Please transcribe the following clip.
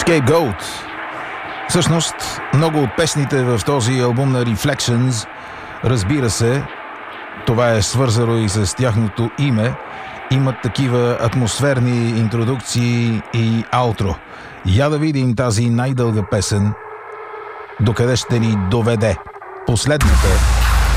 Scapegoat. Всъщност, много от песните в този албум на Reflections, разбира се, това е свързано и с тяхното име, имат такива атмосферни интродукции и аутро. Я да видим тази най-дълга песен, докъде ще ни доведе. Последната